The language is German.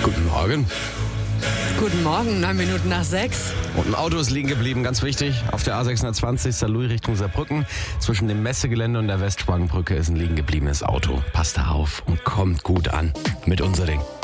Guten Morgen. Guten Morgen, 9 Minuten nach 6. Und ein Auto ist liegen geblieben, ganz wichtig. Auf der A620 Saarlouis Richtung Saarbrücken. Zwischen dem Messegelände und der Westbahnbrücke ist ein liegen gebliebenes Auto. Passt da auf und kommt gut an mit unser Ding.